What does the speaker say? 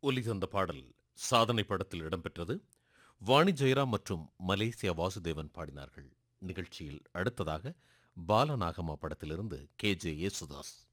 ஒலி தந்த பாடல் சாதனை படத்தில் இடம்பெற்றது. வாணி ஜெயராம் மற்றும் மலேசியா வாசுதேவன் பாடினார்கள். நிகழ்ச்சியில் அடுத்ததாக பாலநாகமா படத்திலிருந்து கே.ஜே. யேசுதாஸ்.